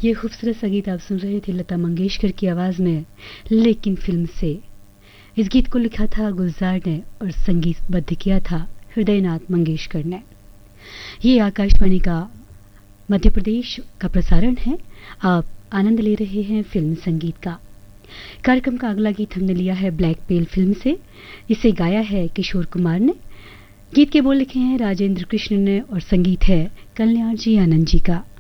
ये खूबसूरत संगीत आप सुन रहे थे लता मंगेशकर की आवाज़ में लेकिन फिल्म से। इस गीत को लिखा था गुलजार ने और संगीतबद्ध किया था हृदयनाथ मंगेशकर ने। ये आकाशवाणी का मध्य प्रदेश का प्रसारण है। आप आनंद ले रहे हैं फिल्म संगीत का। कार्यक्रम का अगला गीत हमने लिया है ब्लैक पेल फिल्म से। इसे गाया है किशोर कुमार ने। गीत के बोल लिखे हैं राजेंद्र कृष्ण ने और संगीत है कल्याण जी आनंद जी का।